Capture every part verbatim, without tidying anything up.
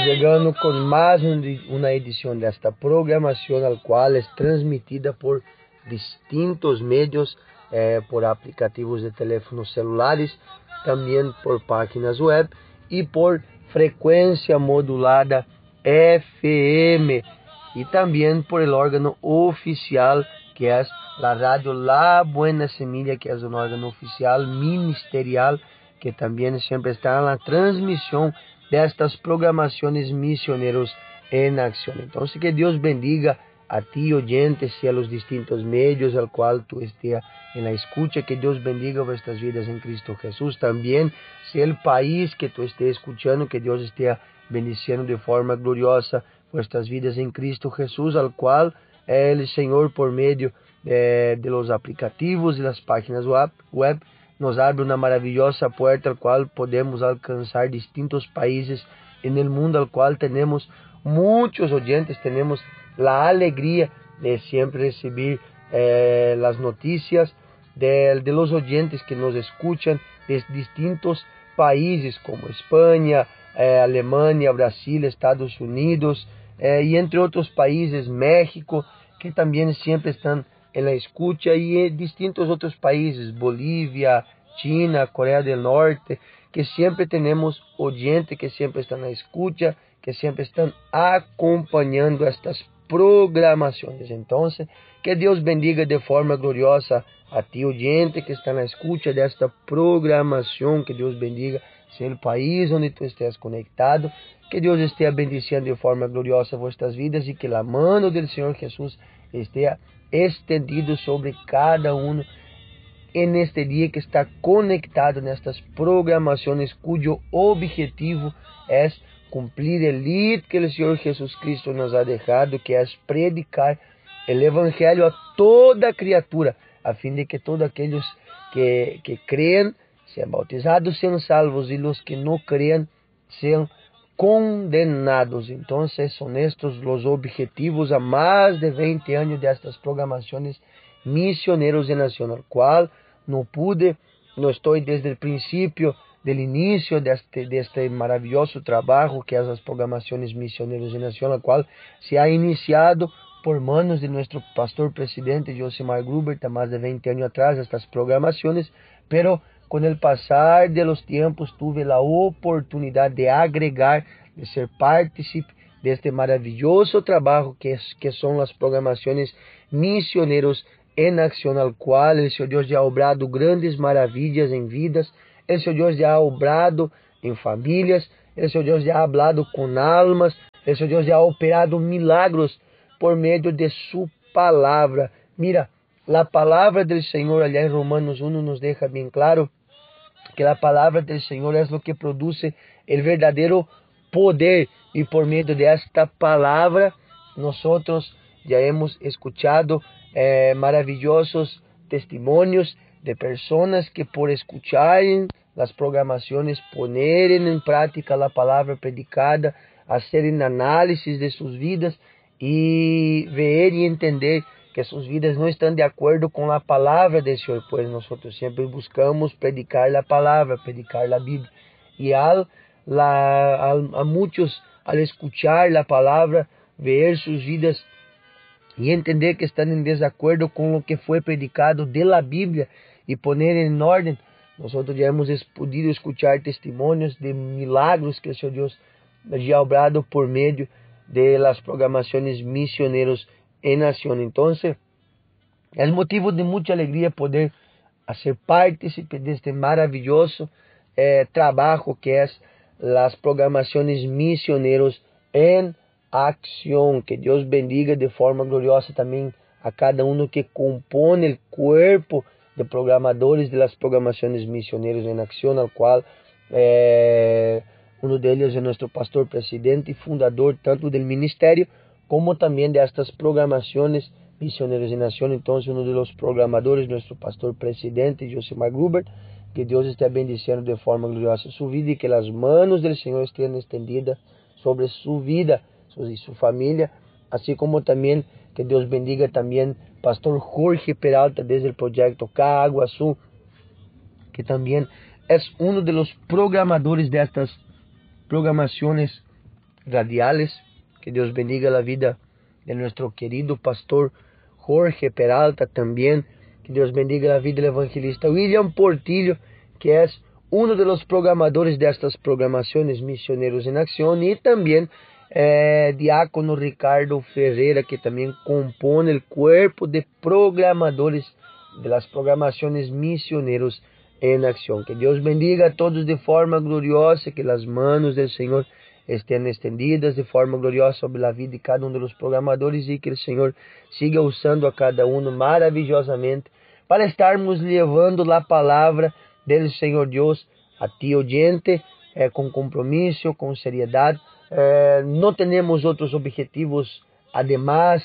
Llegando con más una edición de esta programación, al cual es transmitida por distintos medios, eh, por aplicativos de teléfonos celulares, también por páginas web y por frecuencia modulada F M, y también por el órgano oficial, que es la radio La Buena Semilla, que es un órgano oficial ministerial, que también siempre está en la transmisión de estas programaciones Misioneros en Acción. Entonces, que Dios bendiga a ti, oyentes, y a los distintos medios al cual tú estés en la escucha. Que Dios bendiga vuestras vidas en Cristo Jesús. También, si el país que tú estés escuchando, que Dios esté bendiciendo de forma gloriosa vuestras vidas en Cristo Jesús, al cual el Señor, por medio de, de los aplicativos y las páginas web, web nos abre una maravillosa puerta al cual podemos alcanzar distintos países en el mundo, al cual tenemos muchos oyentes. Tenemos la alegría de siempre recibir eh, las noticias de, de los oyentes que nos escuchan de distintos países como España, eh, Alemania, Brasil, Estados Unidos, eh, y entre otros países, México, que también siempre están en la escucha, y en distintos otros países, Bolivia, China, Corea del Norte, que siempre tenemos oyentes que siempre están en la escucha, que siempre están acompañando estas programaciones. Entonces, que Dios bendiga de forma gloriosa a ti, oyente, que está en la escucha de esta programación. Que Dios bendiga sea el país donde tú estés conectado. Que Dios esté bendiciendo de forma gloriosa vuestras vidas, y que la mano del Señor Jesús esté estendido sobre cada uno en este día que está conectado en estas programaciones, cuyo objetivo es cumplir el lead que el Señor Jesús Cristo nos ha dejado, que es predicar el Evangelio a toda criatura, a fin de que todos aquellos que, que crean sean bautizados, sean salvos, y los que no crean sean condenados. Entonces, son estos los objetivos a más de veinte años de estas programaciones Misioneros en Acción, al cual no pude, no estoy desde el principio del inicio de este, de este maravilloso trabajo que es las programaciones Misioneros en Acción, al cual se ha iniciado por manos de nuestro pastor presidente Josimar Grubert, a más de veinte años atrás, estas programaciones, pero con el pasar de los tiempos tuve la oportunidad de agregar, de ser partícipe de este maravilloso trabajo que, es, que son las programaciones Misioneros en Acción, al cual el Señor Dios ya ha obrado grandes maravillas en vidas, el Señor Dios ya ha obrado en familias, el Señor Dios ya ha hablado con almas, el Señor Dios ya ha operado milagros por medio de su palabra. Mira, la palabra del Señor allá en Romanos uno nos deja bien claro que la palabra del Señor es lo que produce el verdadero poder, y por medio de esta palabra nosotros ya hemos escuchado eh, maravillosos testimonios de personas que por escuchar las programaciones, poner en práctica la palabra predicada, hacer un análisis de sus vidas y ver y entender que sus vidas no están de acuerdo con la palabra del Señor, pues nosotros siempre buscamos predicar la palabra, predicar la Biblia, y al, la, al, a muchos al escuchar la palabra, ver sus vidas y entender que están en desacuerdo con lo que fue predicado de la Biblia y poner en orden, nosotros ya hemos podido escuchar testimonios de milagros que el Señor Dios ya ha obrado por medio de las programaciones Misioneros en Acción. Entonces, es motivo de mucha alegría poder hacer partícipe de este maravilloso eh, trabajo que es las programaciones Misioneros en Acción. Que Dios bendiga de forma gloriosa también a cada uno que compone el cuerpo de programadores de las programaciones Misioneros en Acción, al cual eh, uno de ellos es nuestro pastor presidente y fundador tanto del ministerio como también de estas programaciones Misioneros en Acción. Entonces, uno de los programadores, nuestro pastor presidente, Josimar Grubert. Que Dios esté bendiciendo de forma gloriosa su vida, y que las manos del Señor estén extendidas sobre su vida y su familia, así como también que Dios bendiga también pastor Jorge Peralta desde el proyecto Caguazú, que también es uno de los programadores de estas programaciones radiales. Que Dios bendiga la vida de nuestro querido pastor Jorge Peralta también. Que Dios bendiga la vida del evangelista William Portillo, que es uno de los programadores de estas programaciones Misioneros en Acción, y también eh, diácono Ricardo Ferreira, que también compone el cuerpo de programadores de las programaciones Misioneros en Acción. Que Dios bendiga a todos de forma gloriosa, que las manos del Señor estén extendidas de forma gloriosa sobre la vida de cada uno de los programadores, y que el Señor siga usando a cada uno maravillosamente para estarmos llevando la palabra del Señor Dios a ti, oyente, eh, con compromiso, con seriedad. Eh, no tenemos otros objetivos además,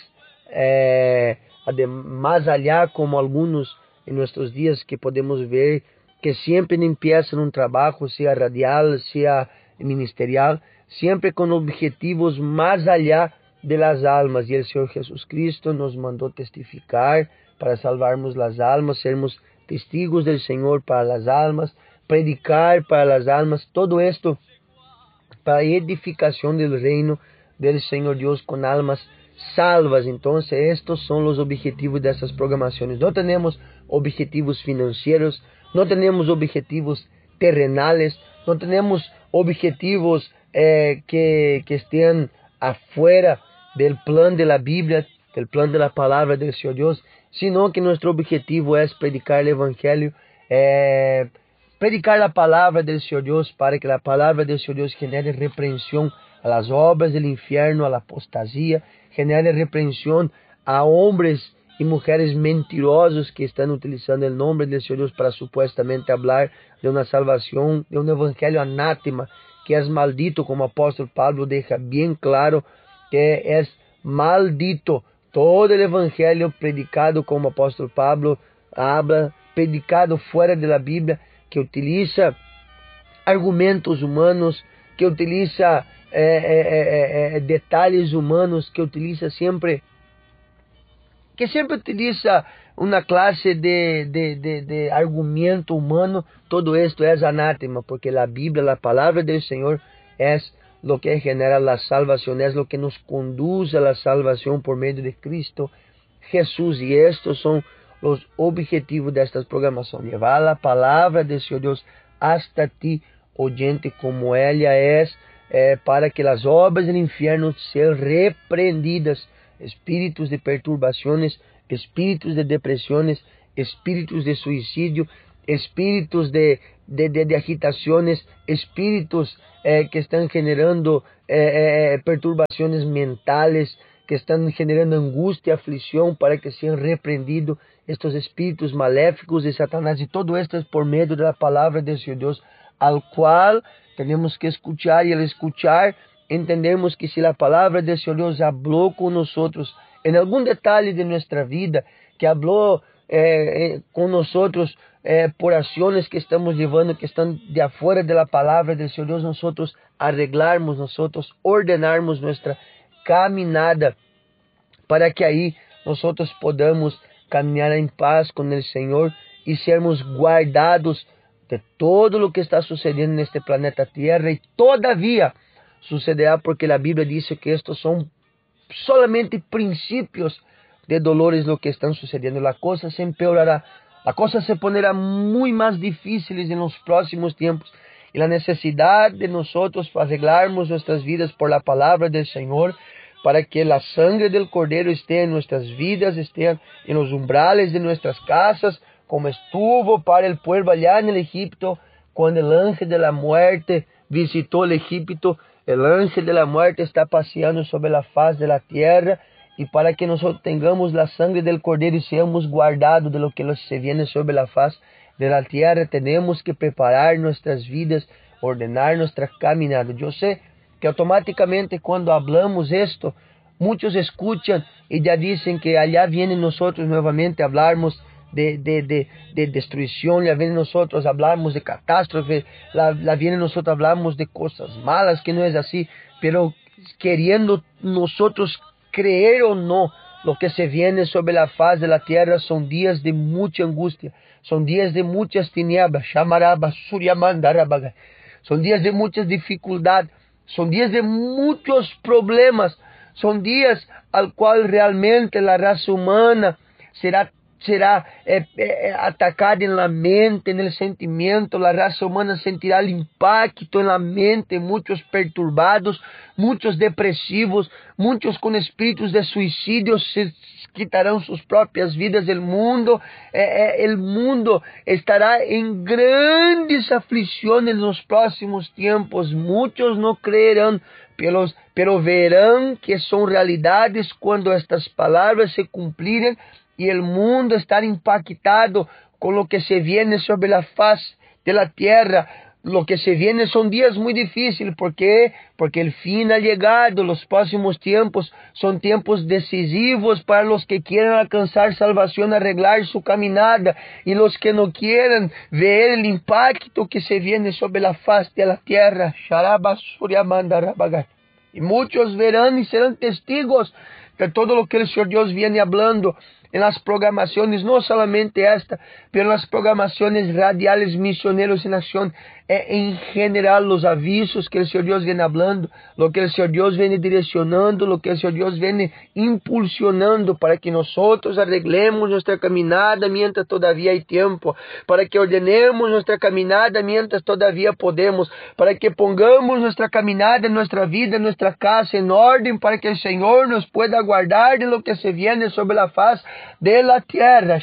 eh, más allá, como algunos en nuestros días que podemos ver que siempre empiezan un trabajo, sea radial, sea ministerial, siempre con objetivos más allá de las almas. Y el Señor Jesucristo nos mandó testificar para salvarmos las almas, sermos testigos del Señor para las almas, predicar para las almas, todo esto para edificación del reino del Señor Dios con almas salvas. Entonces estos son los objetivos de estas programaciones. No tenemos objetivos financieros, no tenemos objetivos terrenales, no tenemos objetivos eh, que, que estén afuera del plan de la Biblia, del plan de la palabra del Señor Dios, sino que nuestro objetivo es predicar el Evangelio, eh, predicar la palabra del Señor Dios, para que la palabra del Señor Dios genere reprensión a las obras del infierno, a la apostasía, genere reprensión a hombres y mujeres mentirosos que están utilizando el nombre del Señor Dios para supuestamente hablar de una salvación, de un evangelio anátema, que es maldito, como el apóstol Pablo deja bien claro que es maldito todo el evangelio predicado, como el apóstol Pablo habla, predicado fuera de la Biblia, que utiliza argumentos humanos, que utiliza eh, eh, eh, eh, detalles humanos, que utiliza siempre que siempre utiliza una clase de, de, de, de argumento humano. Todo esto es anátema, porque la Biblia, la palabra del Señor, es lo que genera la salvación, es lo que nos conduce a la salvación por medio de Cristo Jesús. Y estos son los objetivos de estas programaciones: llevar la palabra del Señor Dios hasta ti, oyente, como ella es, eh, para que las obras del infierno sean reprendidas. Espíritus de perturbaciones, espíritus de depresiones, espíritus de suicidio, espíritus de, de, de, de agitaciones, espíritus eh, que están generando eh, eh, perturbaciones mentales, que están generando angustia, aflicción, para que sean reprendidos estos espíritus maléficos de Satanás. Y todo esto es por medio de la palabra de Señor Dios, al cual tenemos que escuchar, y al escuchar entendemos que si la palabra del Señor Dios habló con nosotros en algún detalle de nuestra vida, que habló eh, eh, con nosotros eh, por acciones que estamos llevando, que están de afuera de la palabra del Señor Dios, nosotros arreglarmos, nosotros ordenarmos nuestra caminada, para que ahí nosotros podamos caminar en paz con el Señor y sermos guardados de todo lo que está sucediendo en este planeta Tierra. Y todavía sucederá, porque la Biblia dice que estos son solamente principios de dolores lo que están sucediendo. La cosa se empeorará, la cosa se pondrá muy más difícil en los próximos tiempos, y la necesidad de nosotros arreglarmos nuestras vidas por la palabra del Señor, para que la sangre del Cordero esté en nuestras vidas, esté en los umbrales de nuestras casas, como estuvo para el pueblo allá en el Egipto, cuando el ángel de la muerte visitó el Egipto. El ángel de la muerte está paseando sobre la faz de la tierra, y para que nosotros tengamos la sangre del Cordero y seamos guardados de lo que se viene sobre la faz de la tierra, tenemos que preparar nuestras vidas, ordenar nuestra caminada. Yo sé que automáticamente cuando hablamos esto, muchos escuchan y ya dicen que allá vienen nosotros nuevamente a hablarnos De, de, de, de destrucción, ya viene nosotros hablamos de catástrofe, la, la viene nosotros hablamos de cosas malas, que no es así. Pero queriendo nosotros creer o no, lo que se viene sobre la faz de la tierra son días de mucha angustia, son días de muchas tinieblas, son días de muchas dificultades, Son días de muchos problemas. Son días al cual realmente la raza humana será será eh, eh, atacada en la mente, en el sentimiento. La raza humana sentirá el impacto en la mente, muchos perturbados, muchos depresivos, muchos con espíritus de suicidio se quitarán sus propias vidas. El mundo, eh, eh, el mundo estará en grandes aflicciones en los próximos tiempos. Muchos no creerán, pero, pero verán que son realidades cuando estas palabras se cumplirem y el mundo estar impactado con lo que se viene sobre la faz de la tierra. Lo que se viene son días muy difíciles. ¿Por qué? Porque el fin ha llegado. Los próximos tiempos son tiempos decisivos para los que quieren alcanzar salvación, arreglar su caminada, y los que no quieren ver el impacto que se viene sobre la faz de la tierra. Y muchos verán y serán testigos de todo lo que el Señor Dios viene hablando en las programaciones, no solamente esta, pero en las programaciones radiales Misioneros en Acción, en general los avisos que el Señor Dios viene hablando, lo que el Señor Dios viene direccionando, lo que el Señor Dios viene impulsionando para que nosotros arreglemos nuestra caminada mientras todavía hay tiempo, para que ordenemos nuestra caminada mientras todavía podemos, para que pongamos nuestra caminada, nuestra vida, nuestra casa en orden, para que el Señor nos pueda guardar de lo que se viene sobre la faz de la tierra.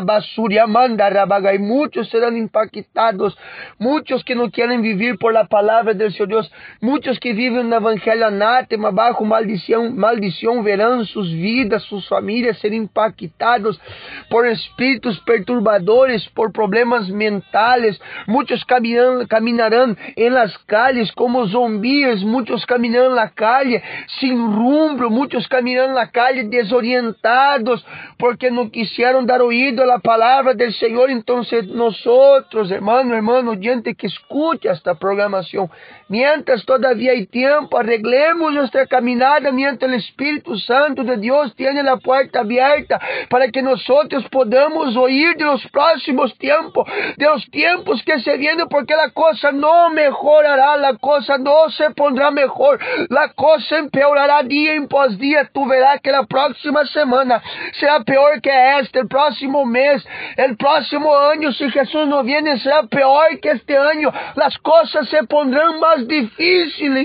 Y muchos serán impactados, muchos que no quieren vivir por la palabra del Señor Dios, muchos que viven un evangelio anátema, bajo maldición, maldición, verán sus vidas, sus familias ser impactados por espíritus perturbadores, por problemas mentales. Muchos caminarán, caminarán en las calles como zombies, muchos caminarán en la calle sin rumbo, muchos caminarán en la calle desorientados, porque no quisieron dar oído a la palabra del Señor. Entonces nosotros, hermano, hermano, gente que escucha esta programación, mientras todavía hay tiempo, arreglemos nuestra caminada mientras el Espíritu Santo de Dios tiene la puerta abierta para que nosotros podamos oír de los próximos tiempos, de los tiempos que se vienen, porque la cosa no mejorará, la cosa no se pondrá mejor, la cosa empeorará día en pos día. Tú verás que la próxima semana será peor que esta, el próximo mes, el próximo año, si Jesús no viene, será peor que este año. Las cosas se pondrán más difíciles.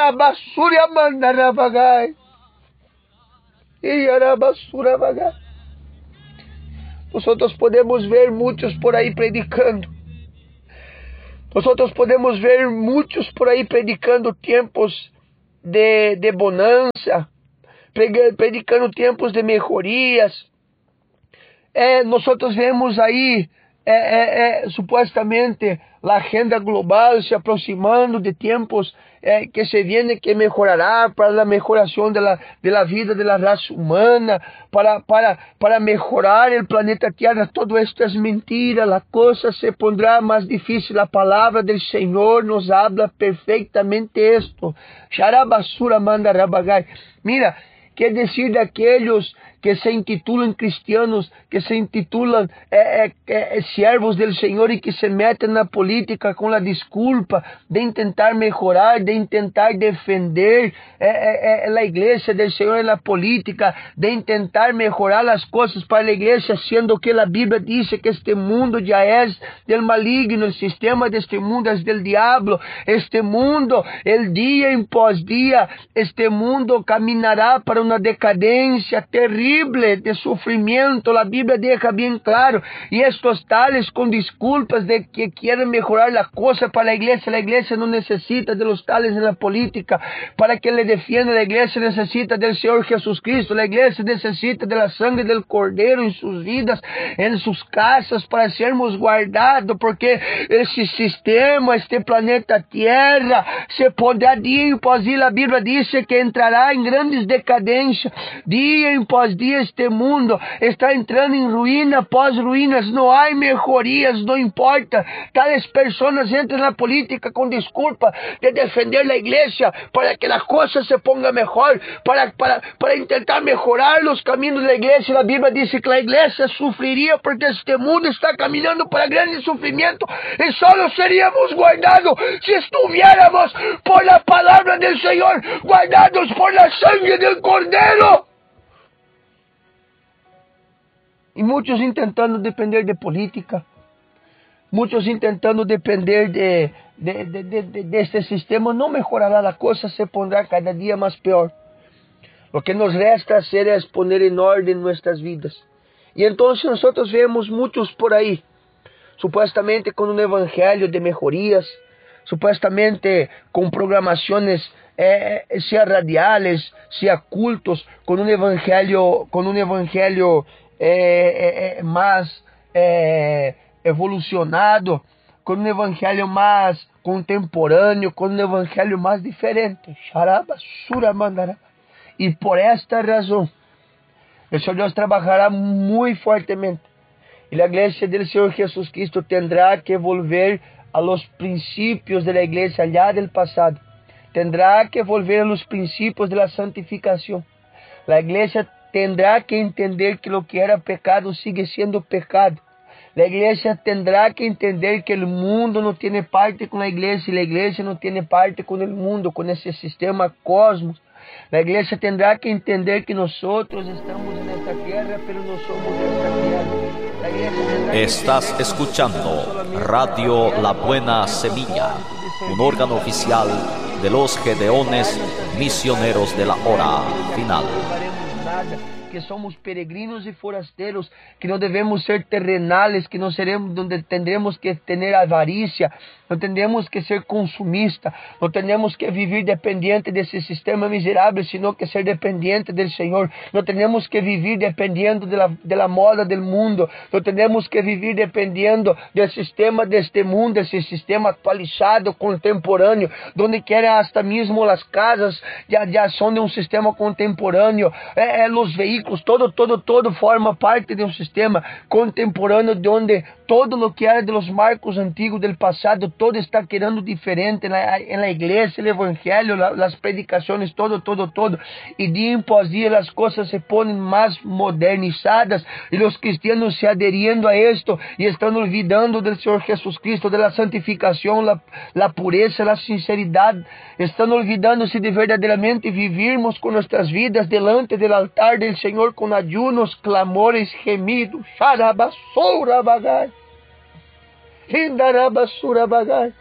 Nosotros podemos ver muchos por ahí predicando. Nosotros podemos ver muchos por ahí predicando tiempos de, de bonanza, predicando tiempos de mejorías. Eh, nosotros vemos ahí É, é, é, supuestamente la agenda global se aproximando de tiempos é, que se viene que mejorará para la mejoración de la, de la vida de la raza humana, para, para, para mejorar el planeta Tierra. Todo esto es mentira, la cosa se pondrá más difícil. La palabra del Señor nos habla perfectamente esto. Sharabasura manda rabagai. Mira, qué decir de aquellos que se intitulan cristianos, que se intitulan eh, eh, eh, siervos del Señor y que se meten en la política con la disculpa de intentar mejorar, de intentar defender eh, eh, la iglesia del Señor en la política, de intentar mejorar las cosas para la iglesia, siendo que la Biblia dice que este mundo ya es del maligno, el sistema de este mundo es del diablo, este mundo, el día en pos día, este mundo caminará para una decadencia terrible de sufrimiento. La Biblia deja bien claro, y estos tales con disculpas de que quieren mejorar la cosa para la iglesia. La iglesia no necesita de los tales en la política para que le defienda. La iglesia necesita del Señor Jesucristo. La iglesia necesita de la sangre del Cordero en sus vidas, en sus casas, para sermos guardados, porque ese sistema, este planeta Tierra, se pondrá día y pos día. La Biblia dice que entrará en grandes decadencias decadencia. Día pós día este mundo está entrando en ruina pós ruínas. No hay mejorías, no importa. Tales personas entran en la política con disculpa de defender la iglesia para que la cosa se ponga mejor, para, para, para intentar mejorar los caminos de la iglesia. La Biblia dice que la iglesia sufriría porque este mundo está caminando para grande sufrimiento y solo seríamos guardados si estuviéramos por la palabra del Señor, guardados por la sangre del Cordero. Y muchos intentando depender de política, muchos intentando depender de, de, de, de, de, de este sistema. No mejorará la cosa, se pondrá cada día más peor. Lo que nos resta hacer es poner en orden nuestras vidas. Y entonces nosotros vemos muchos por ahí, supuestamente con un evangelio de mejorías, supuestamente con programaciones, eh, sea radiales, sea cultos, con un evangelio, con un evangelio eh, eh, más eh, evolucionado, con un evangelio más contemporáneo, con un evangelio más diferente. Y por esta razón, el Señor Dios trabajará muy fuertemente. Y la iglesia del Señor Jesucristo tendrá que volver a los principios de la iglesia allá del pasado. Tendrá que volver a los principios de la santificación. La iglesia tendrá que entender que lo que era pecado sigue siendo pecado. La iglesia tendrá que entender que el mundo no tiene parte con la iglesia y la iglesia no tiene parte con el mundo, con ese sistema cosmos. La iglesia tendrá que entender que nosotros estamos en esta tierra, pero no somos de esta tierra. La iglesia Estás escuchando Radio La Buena Semilla, un órgano oficial de los Gedeones Misioneros de la Hora Final. Que somos peregrinos y forasteros, que no debemos ser terrenales, que no seremos donde tendremos que tener avaricia, no tendremos que ser consumistas, no tenemos que vivir dependiente de ese sistema miserable, sino que ser dependiente del Señor. No tenemos que vivir dependiendo de la, de la moda del mundo, no tenemos que vivir dependiendo del sistema de este mundo, ese sistema actualizado, contemporáneo, donde quieren hasta mismo las casas ya, ya son de un sistema contemporáneo, eh, eh, los vehículos, todo, todo, todo forma parte de un sistema contemporáneo donde todo lo que era de los marcos antiguos del pasado, todo está quedando diferente en la, en la iglesia, el evangelio, la, las predicaciones, todo, todo, todo. Y día por día las cosas se ponen más modernizadas y los cristianos se adheriendo a esto y están olvidando del Señor Jesucristo, de la santificación, la, la pureza, la sinceridad. Están olvidándose de verdaderamente vivirmos con nuestras vidas delante del altar del Señor con ayunos, clamores, gemidos. Xarabasura bagai. Indarabasura bagai.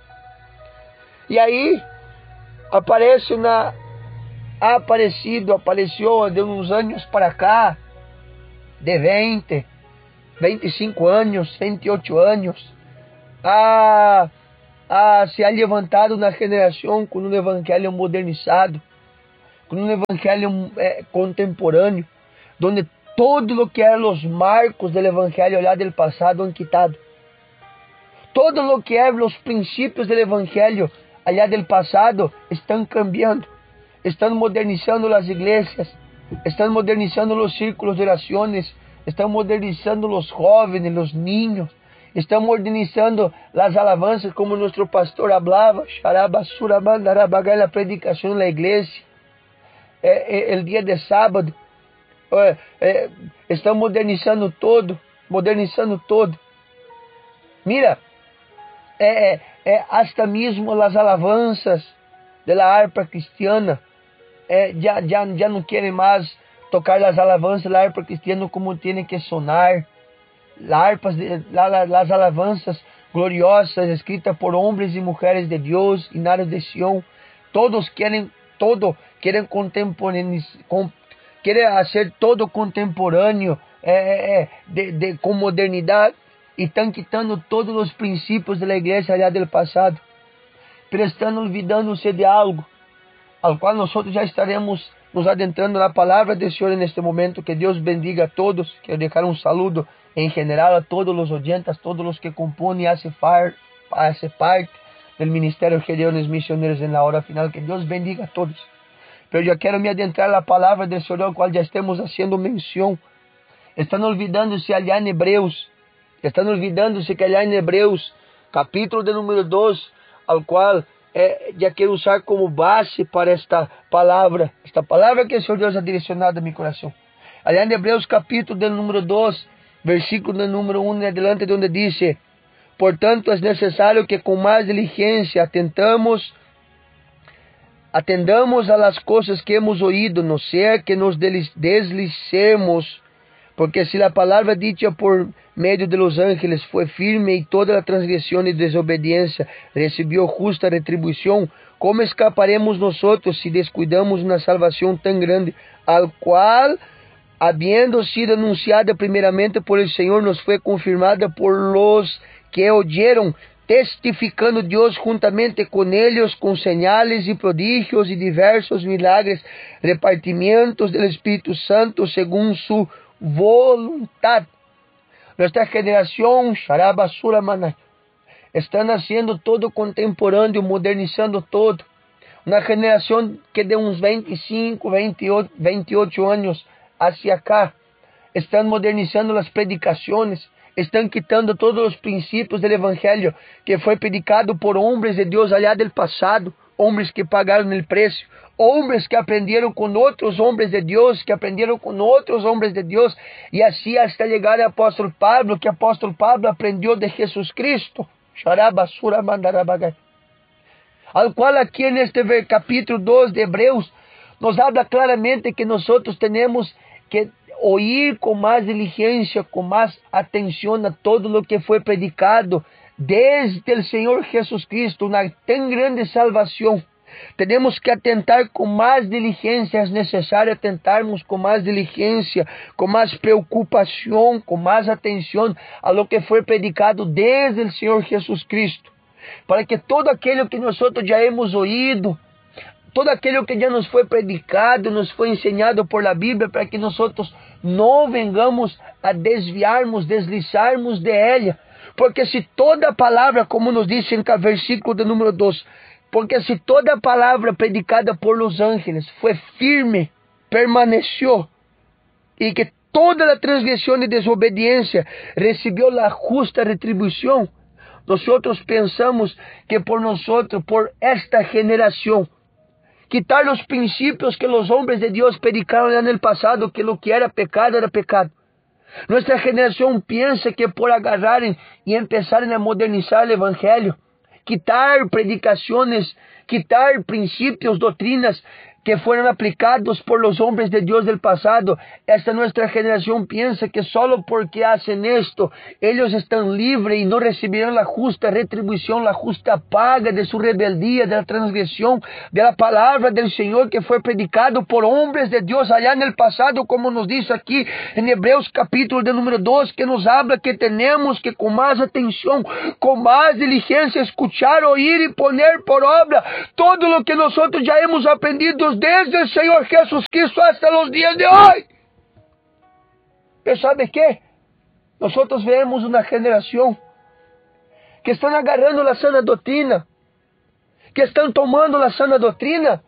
E aí aparece na ha aparecido, apareció de uns anos para cá, de veinte, vinte e cinco anos, vinte e oito anos, a, a, se ha levantado na geração com um evangelho modernizado, com um evangelho eh, contemporâneo, onde todo o que eram os marcos do evangelho lá do passado han quitado. Todo o que eram os princípios do evangelho allá do passado estão cambiando, estão modernizando as igrejas, estão modernizando os círculos de orações, estão modernizando os jovens, os niños, estão modernizando as alabanças, como nosso pastor hablava, na predicação da igreja. É, é, o dia de sábado, é, é, estão modernizando todo, modernizando todo. Mira, é, é, é, hasta mesmo as alabanças da harpa cristiana, é, já, já, já não querem mais tocar as alabanças da harpa cristiana como tem que sonar. Harpas, as alabanças gloriosas escritas por homens e mulheres de Deus e nada de Sião, todos querem todo, querem contemporaneizar, com, querem fazer todo contemporâneo, é, é, de, de, com modernidade, e estão quitando todos os princípios da igreja allá do passado, prestando, olvidando-se de algo, ao qual nós já estaremos nos adentrando na palavra do Senhor neste momento. Que Deus bendiga a todos. Quero deixar um saludo em geral a todos os oyentes, todos os que compõem e hacen parte do Ministério Gedeones Misioneros na hora final. Que Deus bendiga a todos. Pero yo quiero me adentrar a la palabra del Señor, cual ya estamos haciendo mención. Están olvidándose allá en Hebreos, están olvidándose que allá en Hebreos, capítulo de número dos, al cual eh, ya quiero usar como base para esta palabra, esta palabra que el Señor Dios ha direccionado a mi corazón. Allá en Hebreos capítulo de número dos, versículo de número uno en adelante, donde dice: por tanto es necesario que con más diligencia atentamos Atendamos a las cosas que hemos oído, no sea que nos deslicemos, porque si la palabra dicha por medio de los ángeles fue firme y toda la transgresión y desobediencia recibió justa retribución, ¿cómo escaparemos nosotros si descuidamos una salvación tan grande, al cual, habiendo sido anunciada primeramente por el Señor, nos fue confirmada por los que oyeron, testificando Dios juntamente con ellos con señales y prodigios y diversos milagros, repartimientos del Espíritu Santo según su voluntad. Nuestra generación, Sharabasura Manay, están haciendo todo contemporáneo, modernizando todo. Una generación que de uns veinticinco, veintiocho, veintiocho años hacia acá, están modernizando las predicaciones, están quitando todos los principios del Evangelio que fue predicado por hombres de Dios allá del pasado, hombres que pagaron el precio, hombres que aprendieron con otros hombres de Dios, que aprendieron con otros hombres de Dios, y así hasta llegar al apóstol Pablo, que el apóstol Pablo aprendió de Jesús Cristo, al cual aquí en este capítulo dos de Hebreos nos habla claramente que nosotros tenemos que oír con más diligencia, con más atención a todo lo que fue predicado desde el Señor Jesucristo, una tan grande salvación. Tenemos que atentar con más diligencia, es necesario atentarnos con más diligencia, con más preocupación, con más atención a lo que fue predicado desde el Señor Jesucristo, para que todo aquello que nosotros ya hemos oído, todo aquello que ya nos fue predicado, nos fue enseñado por la Biblia, para que nosotros no vengamos a desviarnos, deslizarnos de ella. Porque si toda palabra, como nos dice en el versículo de número dos, porque si toda palabra predicada por los ángeles fue firme, permaneció, y que toda la transgresión y desobediencia recibió la justa retribución, nosotros pensamos que por nosotros, por esta generación, quitar los principios que los hombres de Dios predicaron en el pasado, que lo que era pecado era pecado. Nuestra generación piensa que por agarrar y empezar a modernizar el Evangelio, quitar predicaciones, quitar principios, doctrinas que fueron aplicados por los hombres de Dios del pasado, esta nuestra generación piensa que solo porque hacen esto, ellos están libres y no recibirán la justa retribución, la justa paga de su rebeldía, de la transgresión, de la palabra del Señor que fue predicado por hombres de Dios allá en el pasado, como nos dice aquí en Hebreos capítulo de número dos, que nos habla que tenemos que con más atención, con más diligencia, escuchar, oír y poner por obra todo lo que nosotros ya hemos aprendido desde el Señor Jesucristo hasta los días de hoy. Pero ¿sabe qué? Nosotros vemos una generación que están agarrando la sana doctrina, que están tomando la sana doctrina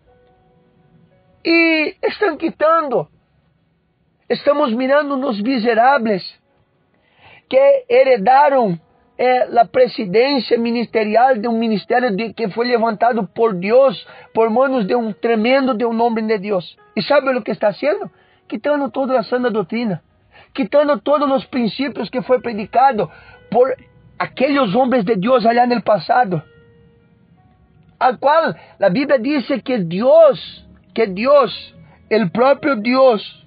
y están quitando. Estamos mirando unos miserables que heredaron É a presidência ministerial de um ministério de, que foi levantado por Deus, por manos de um tremendo de um homem de Deus. E sabe o que está fazendo? Quitando toda a sã doutrina, quitando todos os princípios que foi predicado por aqueles homens de Deus allá no passado, al qual a Bíblia diz que Deus, que Deus, o próprio Deus,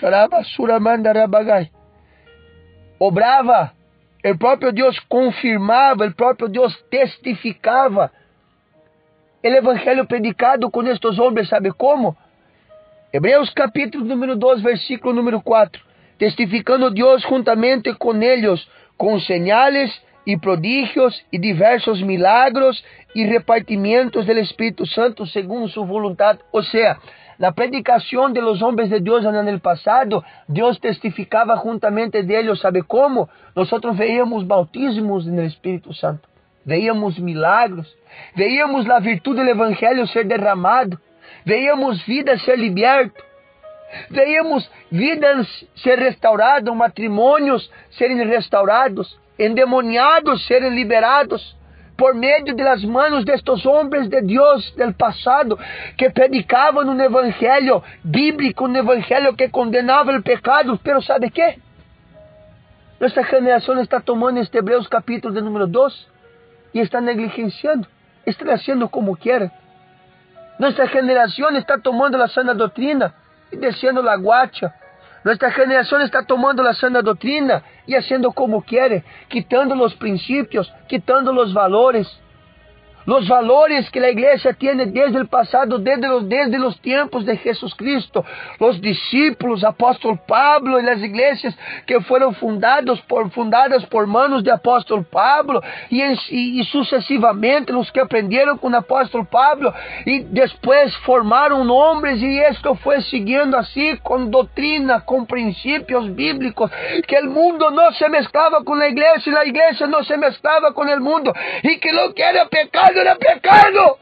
obrava. O próprio Deus confirmava, o próprio Deus testificava o evangelho predicado com estes homens, sabe como? Hebreus capítulo número dois, versículo número quatro. Testificando Deus juntamente com eles, com señales e prodígios e diversos milagros e repartimientos do Espírito Santo segundo sua vontade. Ou seja, la predicación de los hombres de Dios en el pasado, Dios testificaba juntamente de ellos. ¿Sabe cómo? Nosotros veíamos bautismos en el Espíritu Santo, veíamos milagros, veíamos la virtud del Evangelio ser derramado, veíamos vidas ser libertas, veíamos vidas ser restauradas, matrimônios serem restaurados, endemoniados serem liberados, por meio das manos destes homens de Deus del passado, que predicavam um evangelho bíblico, um evangelho que condenava o pecado. Pero ¿sabe quê? Nossa geração está tomando este Hebreus capítulo de número dois e está negligenciando, está fazendo como quer. Nossa geração está tomando a sana doutrina e descendo a guacha. Nuestra generación está tomando la sana doctrina y haciendo como quiere, quitando los principios, quitando los valores. Los valores que la iglesia tiene desde el pasado, desde los, desde los tiempos de Jesucristo. Los discípulos, apóstol Pablo y las iglesias que fueron fundados por, fundadas por manos de apóstol Pablo y, en, y, y sucesivamente los que aprendieron con apóstol Pablo y después formaron hombres y esto fue siguiendo así con doctrina, con principios bíblicos, que el mundo no se mezclaba con la iglesia y la iglesia no se mezclaba con el mundo y que lo que era pecado era pecado.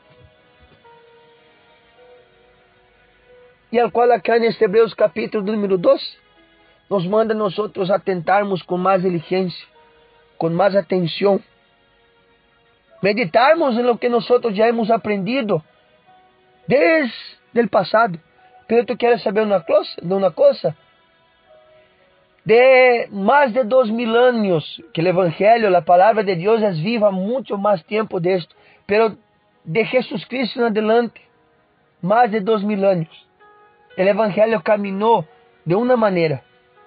E al qual acá neste Hebreus capítulo número dois, nos manda nós outros atentarmos com mais diligência, com mais atenção, meditarmos em lo que nós outros já hemos aprendido desde o passado. Pero tu queres saber uma coisa? Uma coisa? De mais de dois mil anos que o Evangelho, a palavra de Deus é viva há muito mais tempo desto, pero de Jesus Cristo em adelante, mais de dois mil anos, o Evangelho caminhou de uma maneira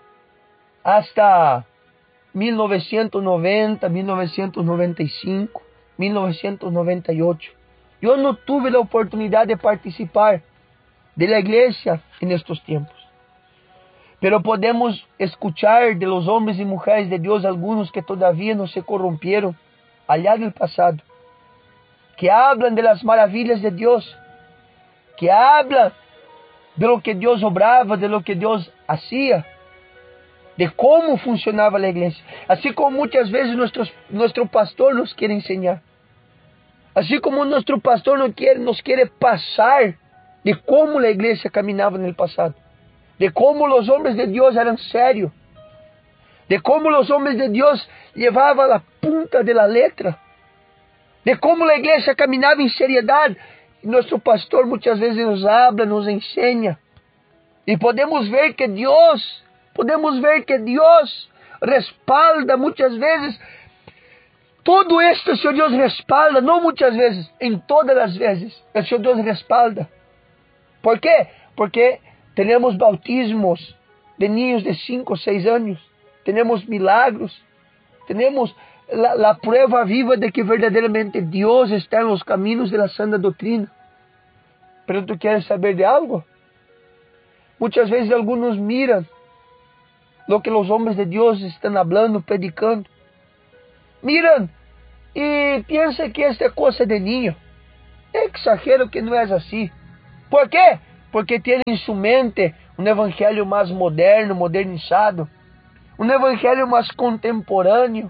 hasta mil novecentos e noventa, mil novecentos e noventa e cinco, mil novecentos e noventa e oito. Eu não tive a oportunidade de participar da igreja nestes tempos. Pero podemos escuchar de los hombres y mujeres de Dios algunos que todavía no se corrompieron allá del pasado, que hablan de las maravillas de Dios, que hablan de lo que Dios obraba, de lo que Dios hacía, de cómo funcionaba la iglesia, así como muchas veces nuestros, nuestro pastor nos quiere enseñar, así como nuestro pastor nos quiere, nos quiere pasar de cómo la iglesia caminaba en el pasado, de cómo los hombres de Dios eran serios, de cómo los hombres de Dios llevaban la punta de la letra, de cómo la iglesia caminaba en seriedad. Y nuestro pastor muchas veces nos habla, nos enseña, y podemos ver que Dios, podemos ver que Dios respalda muchas veces. Todo esto el Señor Dios respalda, no muchas veces, en todas las veces, el Señor Dios respalda. ¿Por qué? Porque tenemos bautismos de niños de cinco o seis años, tenemos milagros, tenemos la, la prueba viva de que verdaderamente Dios está en los caminos de la sana doctrina. Pero tú quieres saber de algo? Muchas veces algunos miran lo que los hombres de Dios están hablando, predicando. Miran y piensan que esta cosa de niño. Exagero que no es así. ¿Por qué? Porque tiene en su mente un evangelio más moderno, modernizado, un evangelio más contemporáneo,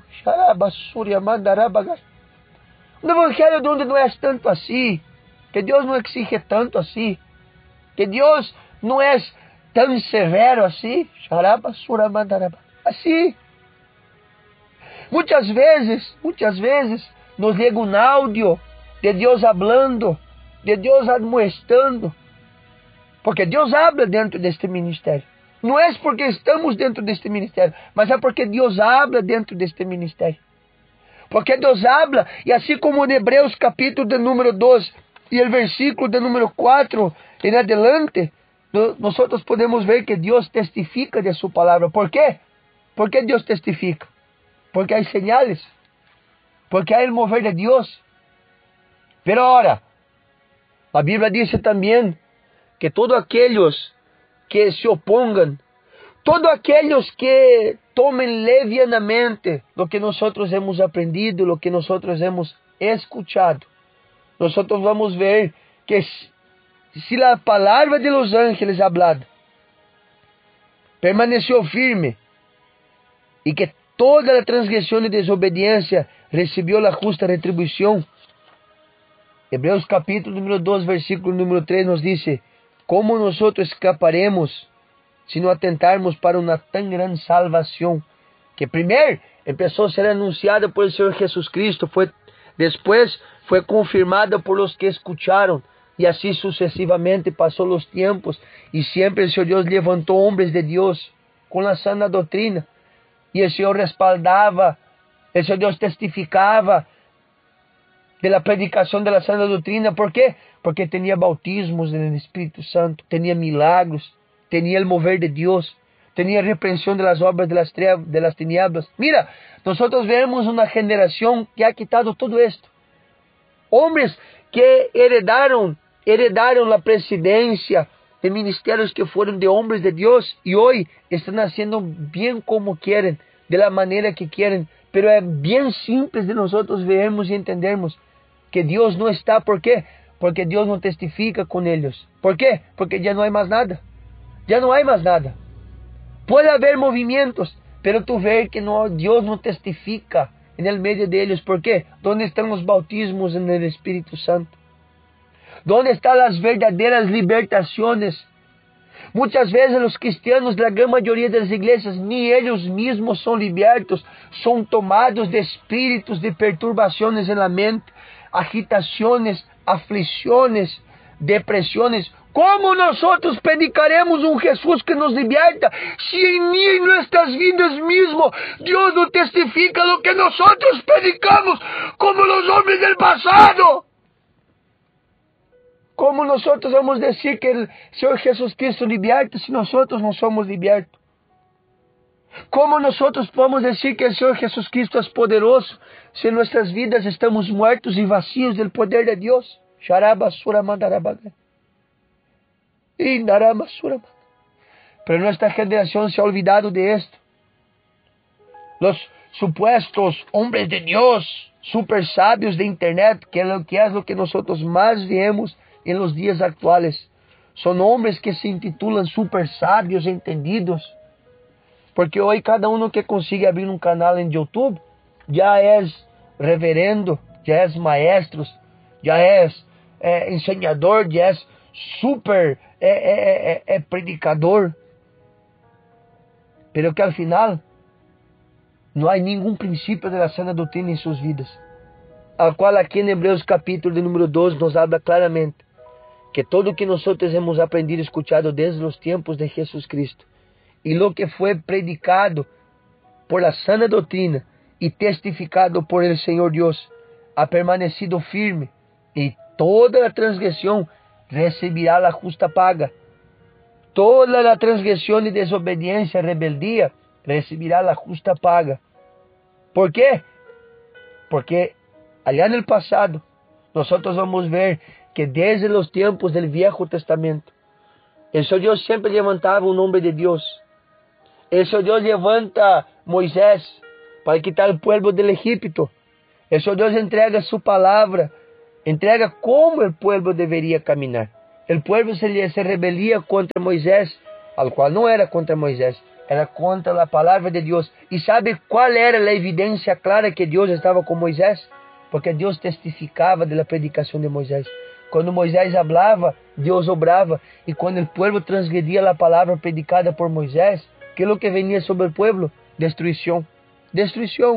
un evangelio donde no es tanto así, que Dios no exige tanto así, que Dios no es tan severo así, así. Muchas veces, muchas veces nos llega un audio de Dios hablando, de Dios admoestando, porque Deus habla dentro deste ministério. Não é porque estamos dentro deste ministério, mas é porque Deus habla dentro deste ministério. Porque Deus habla, e assim como em Hebreus capítulo de número dois e o versículo de número quatro em adelante, nós podemos ver que Deus testifica de sua palavra. ¿Por quê? ¿Por que Deus testifica? Porque há señales, porque há o mover de Deus. Pero ahora, a Bíblia diz também que todos aquellos que se opongan, todos aquellos que tomen levianamente lo que nosotros hemos aprendido, lo que nosotros hemos escuchado, nosotros vamos ver que si la palabra de los ángeles hablada permaneció firme y que toda la transgresión y desobediencia recibió la justa retribución, Hebreos capítulo número dos, versículo número três nos dice: ¿cómo nosotros escaparemos si no atentarmos para una tan gran salvación? Que primero empezó a ser anunciada por el Señor Jesús Cristo, fue, después fue confirmada por los que escucharon, y así sucesivamente pasó los tiempos, y siempre el Señor Dios levantó hombres de Dios con la sana doctrina, y el Señor respaldaba, el Señor Dios testificaba de la predicación de la sana doctrina. ¿Por qué? Porque tenía bautismos en el Espíritu Santo, tenía milagros, tenía el mover de Dios, tenía reprensión de las obras de las, de las tinieblas. Mira, nosotros vemos una generación que ha quitado todo esto. Hombres que heredaron, heredaron la presidencia de ministerios que fueron de hombres de Dios y hoy están haciendo bien como quieren, de la manera que quieren. Pero es bien simples de nosotros vermos y entendermos que Dios no está. ¿Por qué? Porque Dios no testifica con ellos. ¿Por qué? Porque ya no hay más nada. Ya no hay más nada. Puede haber movimientos, pero tú ves que no, Dios no testifica en el medio de ellos. ¿Por qué? ¿Dónde están los bautismos en el Espíritu Santo? ¿Dónde están las verdaderas libertaciones? Muchas veces los cristianos, la gran mayoría de las iglesias, ni ellos mismos son libertos, son tomados de espíritus de perturbaciones en la mente, agitaciones, aflicciones, depresiones. ¿Cómo nosotros predicaremos un Jesús que nos liberta si ni en nuestras vidas mismo Dios no testifica lo que nosotros predicamos como los hombres del pasado? ¿Cómo nosotros vamos a decir que el Señor Jesús Cristo liberta si nosotros no somos libertos? ¿Cómo nosotros podemos decir que el Señor Jesús Cristo es poderoso si en nuestras vidas estamos muertos y vacíos del poder de Dios? Pero nuestra generación se ha olvidado de esto. Los supuestos hombres de Dios, super sabios de internet, que es lo que, es lo que nosotros más vemos en los días actuales, son hombres que se intitulan super sabios, entendidos, porque hoy cada uno que consigue abrir un canal en YouTube ya es reverendo, ya es maestro, ya es eh, enseñador, ya es super eh, eh, eh, predicador, pero que al final no hay ningún principio de la sana doctrina en sus vidas, al cual aquí en Hebreos capítulo de número dos nos habla claramente que todo lo que nosotros hemos aprendido y escuchado desde los tiempos de Jesús Cristo y lo que fue predicado por la sana doctrina y testificado por el Señor Dios ha permanecido firme, y toda la transgresión recibirá la justa paga. Toda la transgresión y desobediencia, rebeldía, recibirá la justa paga. ¿Por qué? Porque allá en el pasado nosotros vamos a ver que desde los tiempos del Viejo Testamento, el Señor Dios siempre levantaba un hombre de Dios. El Señor Dios levanta Moisés para quitar el pueblo del Egipto. El Señor Dios entrega su palabra, entrega cómo el pueblo debería caminar. El pueblo se, se rebelía contra Moisés, al cual no era contra Moisés, era contra la palabra de Dios. ¿Y sabe cuál era la evidencia clara que Dios estaba con Moisés? Porque Dios testificaba de la predicación de Moisés. Cuando Moisés hablaba, Dios obraba. Y cuando el pueblo transgredía la palabra predicada por Moisés, ¿qué es lo que venía sobre el pueblo? Destrucción. Destrucción.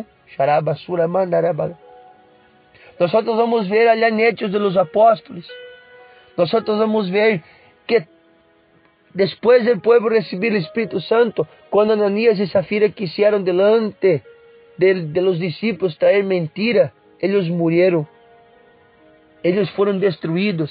Nosotros vamos a ver allá en Hechos de los Apóstoles. Nosotros vamos a ver que después del pueblo recibir el Espíritu Santo, cuando Ananías y Zafira quisieron delante de, de los discípulos traer mentira, ellos murieron. Ellos fueron destruidos.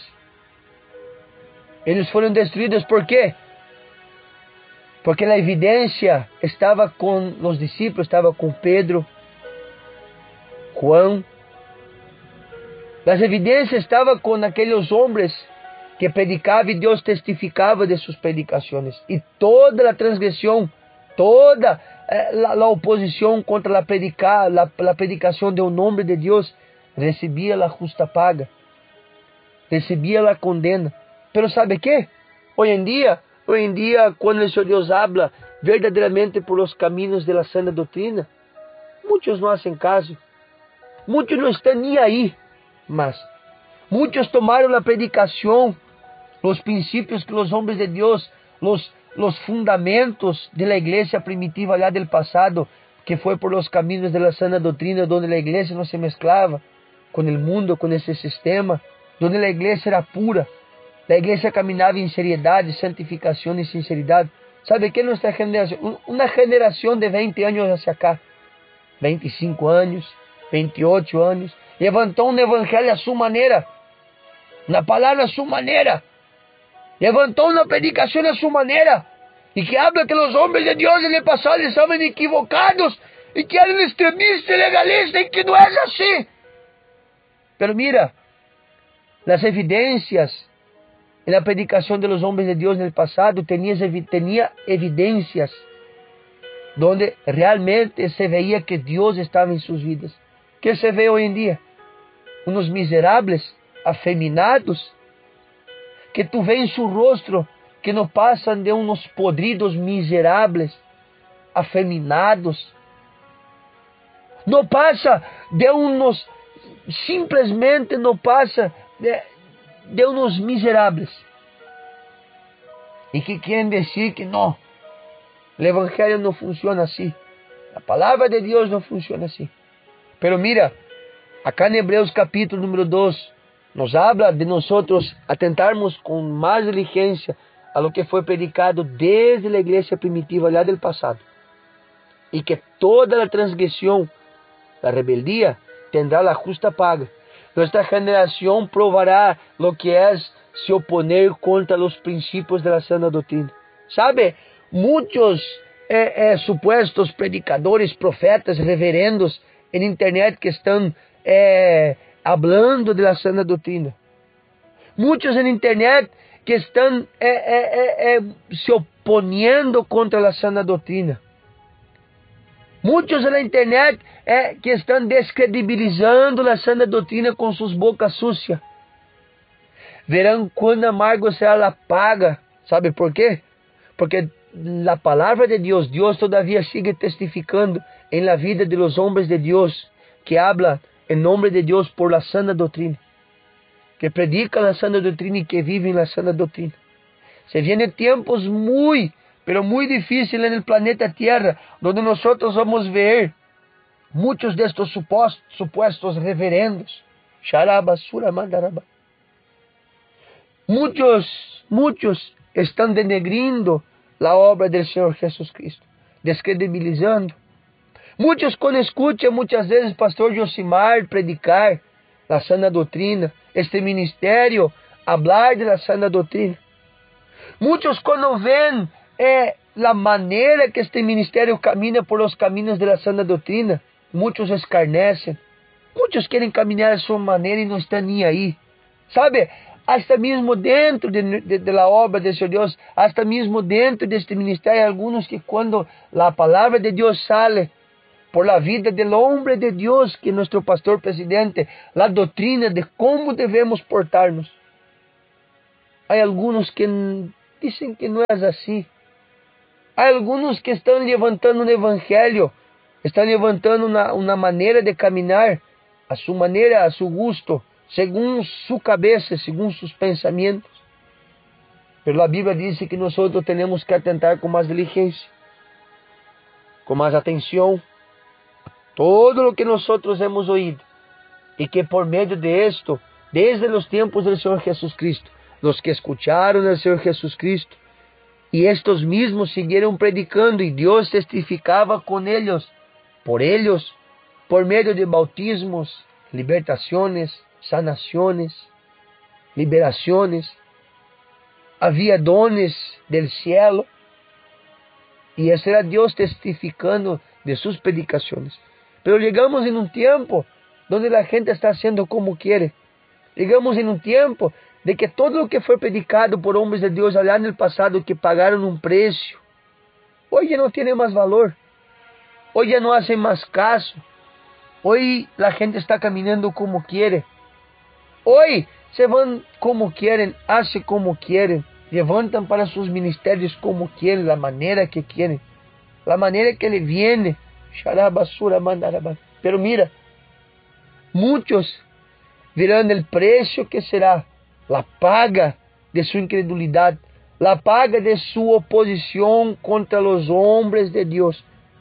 Ellos fueron destruidos, ¿por qué? Porque la evidencia estaba con los discípulos, estaba con Pedro, Juan. Las evidencias estaban con aquellos hombres que predicaban y Dios testificaba de sus predicaciones. Y toda la transgresión, toda eh, la, la oposición contra la, predica, la, la predicación de un hombre de Dios recibía la justa paga, recibía la condena. Pero ¿sabe qué? Hoy en día, hoy en día cuando el Señor Dios habla verdaderamente por los caminos de la sana doctrina, muchos no hacen caso, muchos no están ni ahí. Mas Muchos tomaron la predicación, los principios que los hombres de Dios, los, los fundamentos de la iglesia primitiva allá del pasado, que fue por los caminos de la sana doctrina, donde la iglesia no se mezclaba con el mundo, con ese sistema, donde la iglesia era pura. La iglesia caminaba en seriedad, santificación y sinceridad. ¿Sabe qué? Nuestra generación, una generación de veinte años hacia acá, veinticinco años, veintiocho años, levantó un evangelio a su manera, una palabra a su manera, levantó una predicación a su manera, y que habla que los hombres de Dios en el pasado estaban equivocados, y que eran extremistas y legalistas, y que no es así. Pero mira, las evidencias en la predicación de los hombres de Dios en el pasado tenía, tenía evidencias donde realmente se veía que Dios estaba en sus vidas. ¿Qué se ve hoy en día? Unos miserables, afeminados, que tú ves en su rostro que no pasan de unos podridos miserables, afeminados. No pasa de unos, simplesmente no pasa de, de unos miserables. Y que quieren decir que no, el evangelio no funciona así. La palabra de Dios no funciona así. Pero mira, acá en Hebreos capítulo número dos, nos habla de nosotros atentarmos con más diligencia a lo que fue predicado desde la iglesia primitiva allá del pasado. Y que toda la transgresión, la rebeldía, tendrá la justa paga. Nuestra generación probará lo que es se oponer contra los principios de la sana doctrina. ¿Sabe? Muchos eh, eh, supuestos predicadores, profetas, reverendos en internet que están eh, hablando de la sana doctrina. Muchos en internet que están eh, eh, eh, eh, se oponiendo contra la sana doctrina. Muchos en la internet eh, que están descredibilizando la sana doctrina con sus bocas sucias. Verán cuán amargo será la paga. ¿Sabe por qué? Porque la palabra de Dios, Dios todavía sigue testificando en la vida de los hombres de Dios, que habla en nombre de Dios por la sana doctrina, que predican la sana doctrina y que viven la sana doctrina. Se vienen tiempos muy, pero muy difíciles en el planeta Tierra, donde nosotros vamos a ver muchos de estos supuestos, supuestos reverendos. Sharabasura mandaraba. Muchos, muchos están denegrindo la obra del Señor Jesús Cristo, descredibilizando. Muchos cuando escuchan muchas veces pastor Josimar predicar la sana doctrina, este ministerio hablar de la sana doctrina. Muchos cuando ven eh, la manera que este ministerio camina por los caminos de la sana doctrina, muchos escarnecen. Muchos quieren caminar a su manera y no están ni ahí. ¿Sabe? Hasta mismo dentro de, de, de la obra de Señor Dios, hasta mismo dentro de este ministerio, hay algunos que cuando la palabra de Dios sale por la vida del hombre de Dios, que es nuestro pastor presidente, la doctrina de cómo debemos portarnos, hay algunos que dicen que no es así. Hay algunos que están levantando un evangelio, están levantando una, una manera de caminar a su manera, a su gusto, según su cabeza, según sus pensamientos. Pero la Biblia dice que nosotros tenemos que atentar con más diligencia, con más atención, todo lo que nosotros hemos oído, y que por medio de esto, desde los tiempos del Señor Jesucristo, los que escucharon al Señor Jesucristo, y estos mismos siguieron predicando, y Dios testificaba con ellos, por ellos, por medio de bautismos, libertaciones, sanaciones, liberaciones, había dones del cielo, y ese era Dios testificando de sus predicaciones. Pero llegamos en un tiempo donde la gente está haciendo como quiere. Llegamos en un tiempo de que todo lo que fue predicado por hombres de Dios allá en el pasado, que pagaron un precio, hoy ya no tiene más valor. Hoy ya no hacen más caso. Hoy la gente está caminando como quiere. Hoy se van como quieren, hacen como quieren, levantan para sus ministerios como quieren, la manera que quieren, la manera que le viene. Pero mira, muchos verán el precio que será, la paga de su incredulidad, la paga de su oposición contra los hombres de Dios.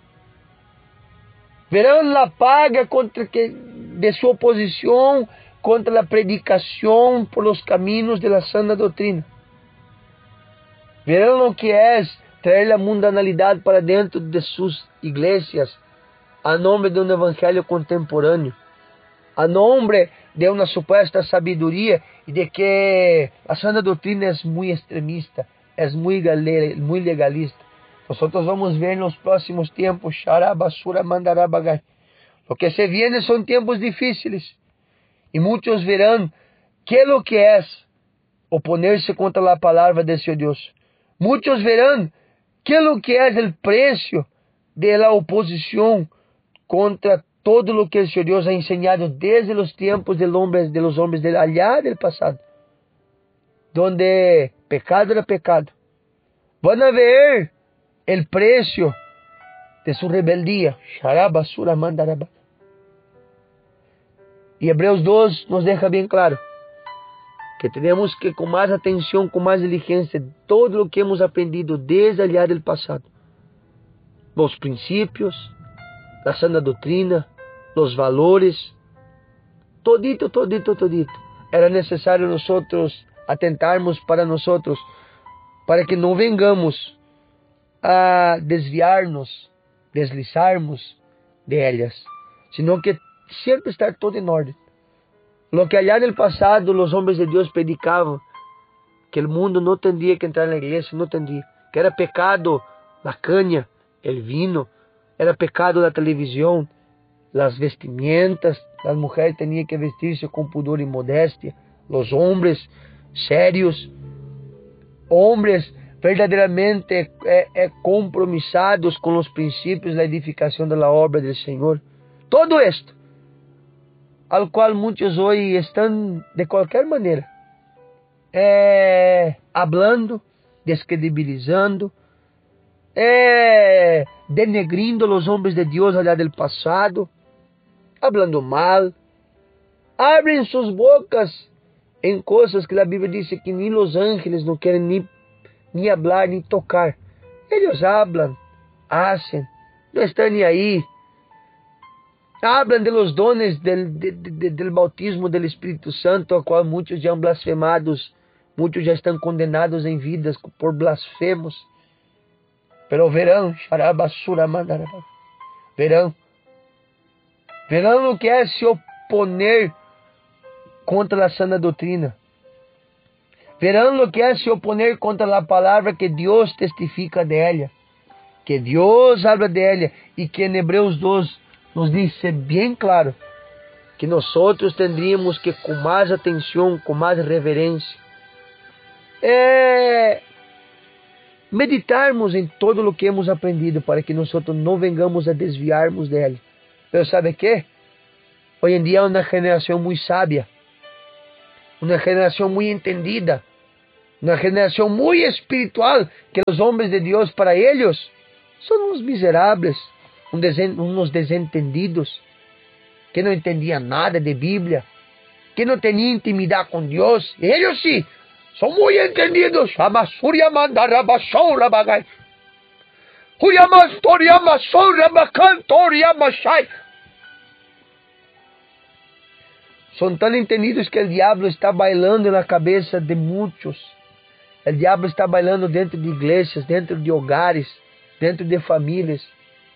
Verán la paga contra que, de su oposición contra la predicación por los caminos de la sana doctrina. Verán lo que es traer la mundanalidad para dentro de sus iglesias a nombre de un evangelio contemporáneo, a nombre de una supuesta sabiduría y de que la sana doctrina es muy extremista, es muy, muy legalista. Nosotros vamos ver en los próximos tiempos, Shará, basura, mandará, bagay. Lo que se viene son tiempos difíciles y muchos verán qué es lo que es oponerse contra la palabra de su Dios. Muchos verán qué es lo que es el precio de la oposición contra todo lo que el Señor Dios ha enseñado desde los tiempos del hombre, de los hombres de allá del pasado, donde pecado era pecado. Van a ver el precio de su rebeldía. Y Hebreos dos nos deja bien claro que tenemos que con más atención, con más diligencia, todo lo que hemos aprendido desde allá del pasado, los principios, la sana doctrina, los valores, todito, todito, todito. Era necesario nosotros atentarmos para nosotros, para que no vengamos a desviarnos, deslizarmos de ellas, sino que siempre estar todo en orden. Lo que allá en el pasado los hombres de Dios predicaban, que el mundo no tendría que entrar en la iglesia, no tendría, que era pecado la caña, el vino, era pecado la televisión, las vestimentas, las mujeres tenían que vestirse con pudor y modestia, los hombres serios, hombres verdaderamente eh, eh, compromisados con los principios de la edificación de la obra del Señor. Todo esto, al cual muchos hoy están de cualquier manera, eh, hablando, descredibilizando, eh, denegrindo los hombres de Dios allá del pasado, hablando mal, abren sus bocas en cosas que la Biblia dice que ni los ángeles no quieren ni, ni hablar ni tocar. Ellos hablan, hacen, no están ni ahí. Hablan de los dones del, de, de, del bautismo del Espíritu Santo, a cual muchos ya han blasfemados, muchos ya están condenados en vidas por blasfemos. Pero verán, verán, verán lo que es se oponer contra la sana doctrina. Verán lo que es se oponer contra la palabra que Dios testifica de ella, que Dios habla de ella y que en Hebreos dos nos dice bien claro que nosotros tendríamos que con más atención, con más reverencia, eh, meditarmos en todo lo que hemos aprendido para que nosotros no vengamos a desviarnos de él. Pero ¿sabe qué? Hoy en día hay una generación muy sabia, una generación muy entendida, una generación muy espiritual, que los hombres de Dios para ellos son unos miserables, unos desentendidos, que no entendían nada de Biblia, que no tenían intimidad con Dios. Y ellos sí, son muy entendidos. Son tan entendidos que el diablo está bailando en la cabeza de muchos. El diablo está bailando dentro de iglesias, dentro de hogares, dentro de familias.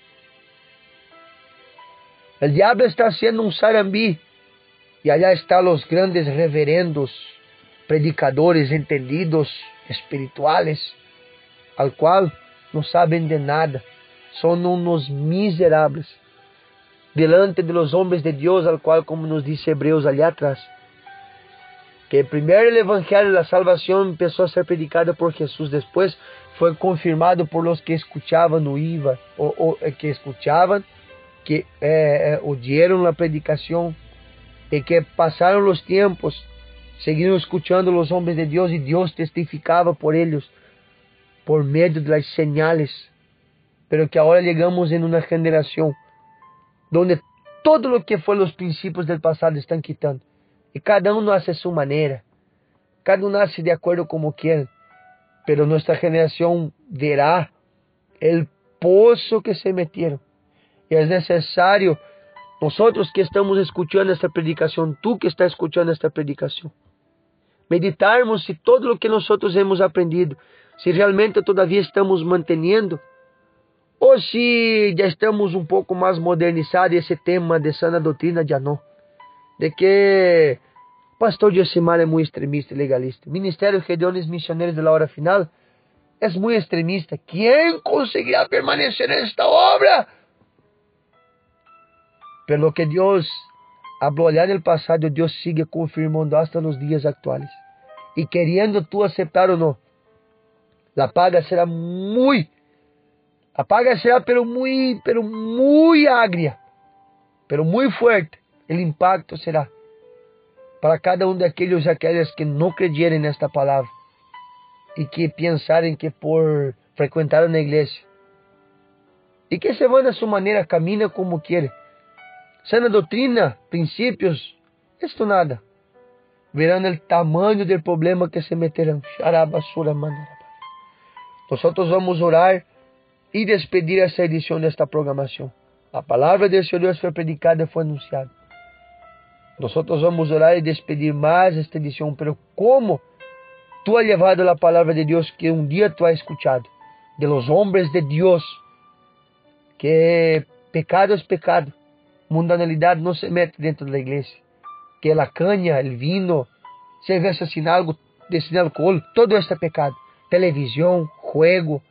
El diablo está haciendo un sarambí y allá están los grandes reverendos, predicadores entendidos, espirituales, al cual no saben de nada. Son unos miserables delante de los hombres de Dios, al cual, como nos dice Hebreos allá atrás, que primero el evangelio de la salvación empezó a ser predicado por Jesús, después fue confirmado por los que escuchaban o iban, o, o que escuchaban, que eh, oyeron la predicación, y que pasaron los tiempos, siguieron escuchando los hombres de Dios y Dios testificaba por ellos, por medio de las señales. Pero que ahora llegamos en una generación donde todo lo que fue los principios del pasado están quitando. Y cada uno hace su manera. Cada uno hace de acuerdo como quiere. Pero nuestra generación verá el pozo que se metieron. Y es necesario, nosotros que estamos escuchando esta predicación, tú que estás escuchando esta predicación, meditarmos si todo lo que nosotros hemos aprendido, si realmente todavía estamos manteniendo, o si ya estamos un poco más modernizados ese tema de sana doutrina ya no. De que Pastor Josimar es muy extremista y legalista. Ministerio Gedeones Misioneros de la Hora Final es muy extremista. ¿Quién conseguirá permanecer en esta obra? Pero lo que Dios habló allá en el pasado, Dios sigue confirmando hasta los días actuales. Y queriendo tú aceptar o no, la paga será muy, la paga será pero muy, pero muy agria, pero muy fuerte. El impacto será para cada uno de aquellos y aquellas que no creyeron en esta palabra y que pensaron que por frecuentar una iglesia y que se van a su manera, camina como quiere, sana doutrina, principios, esto nada, verán el tamaño del problema que se meterán. Nosotros vamos a orar y despedir esta edición de esta programación. La palabra del Señor fue predicada y fue anunciada. Nosotros vamos a orar y despedir más esta edición, pero ¿cómo tú has llevado la palabra de Dios que un día tú has escuchado? De los hombres de Dios, que pecado es pecado, mundanalidad no se mete dentro de la iglesia, que la caña, el vino, cerveza sin algo, sin alcohol, todo esto es pecado. Televisión, juego,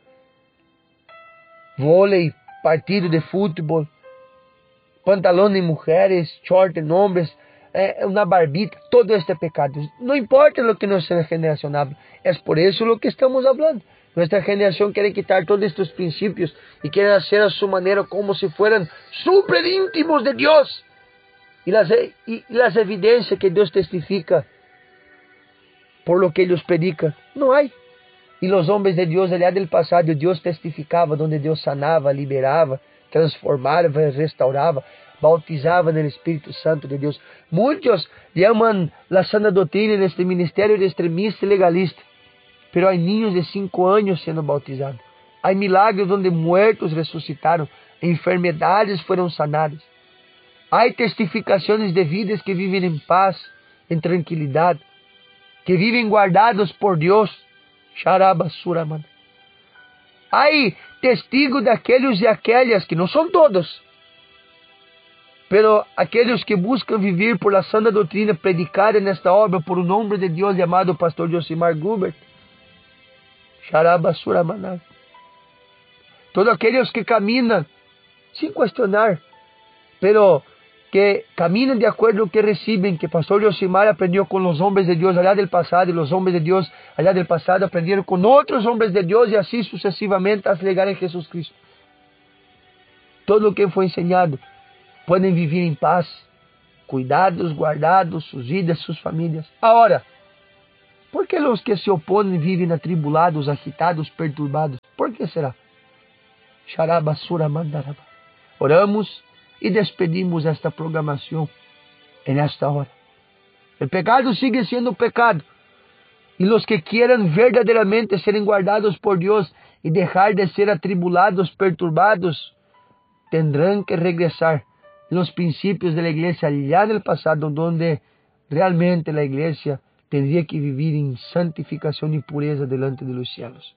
vôlei, partido de fútbol, pantalón de mujeres, short en hombres, eh, una barbita, todo este pecado. No importa lo que nuestra generación habla, es por eso lo que estamos hablando. Nuestra generación quiere quitar todos estos principios y quiere hacer a su manera como si fueran súper íntimos de Dios. Y las, y las evidencias que Dios testifica por lo que ellos predican, no hay. Y los hombres de Dios allá del pasado, Dios testificaba donde Dios sanaba, liberaba, transformaba, restauraba, bautizaba en el Espíritu Santo de Dios. Muchos llaman la sana doctrina en este ministerio de extremista y legalista, pero hay niños de cinco años siendo bautizados. Hay milagros donde muertos resucitaron, enfermedades fueron sanadas. Hay testificaciones de vidas que viven en paz, en tranquilidad, que viven guardados por Dios. Sharabasuraman. Hay testigos de aquellos y aquellas que no son todos, pero aquellos que buscan vivir por la sana doutrina predicada en esta obra por un hombre de Dios llamado Pastor Josimar Gubert. Sharabasuraman. Todos aquellos que caminan sin cuestionar, pero que caminan de acuerdo a lo que reciben, que Pastor Josimar aprendió con los hombres de Dios allá del pasado, y los hombres de Dios allá del pasado aprendieron con otros hombres de Dios, y así sucesivamente hasta llegar a Jesús Cristo. Todo lo que fue enseñado, pueden vivir en paz, cuidados, guardados, sus vidas, sus familias. Ahora, ¿por qué los que se oponen viven atribulados, agitados, perturbados? ¿Por qué será? Sharabasura mandaraba. Oramos y despedimos esta programación en esta hora. El pecado sigue siendo pecado. Y los que quieran verdaderamente ser guardados por Dios y dejar de ser atribulados, perturbados, tendrán que regresar a los principios de la iglesia allá en el pasado, donde realmente la iglesia tendría que vivir en santificación y pureza delante de los cielos.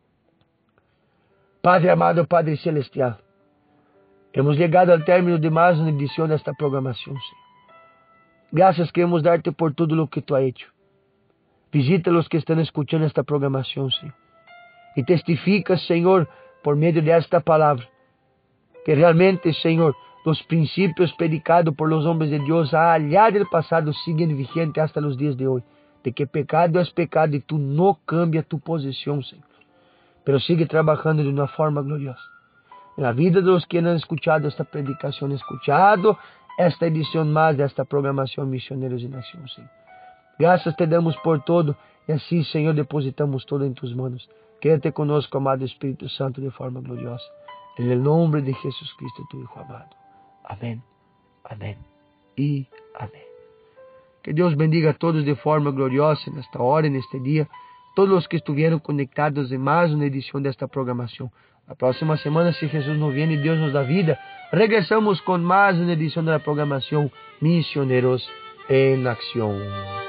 Padre amado, Padre celestial, hemos llegado al término de más una edición de esta programación, Señor. Gracias queremos darte por todo lo que tú has hecho. Visita a los que están escuchando esta programación, Señor. Y testifica, Señor, por medio de esta palabra, que realmente, Señor, los principios predicados por los hombres de Dios allá del pasado siguen vigentes hasta los días de hoy. De que pecado es pecado y tú no cambias tu posición, Señor. Pero sigue trabajando de una forma gloriosa en la vida de los que han escuchado esta predicación, escuchado esta edición más de esta programación Misioneros de Nación, Señor. Gracias te damos por todo y así, Señor, depositamos todo en tus manos. Quédate conosco, amado Espíritu Santo, de forma gloriosa. En el nombre de Jesús Cristo, tu Hijo amado. Amén, amén y amén. Que Deus bendiga a todos de forma gloriosa nesta hora e neste dia. Todos os que estiveram conectados em mais uma edição desta programação. A próxima semana, se Jesus não vier e Deus nos dá vida, regressamos com mais uma edição da programação Missioneiros em Acción.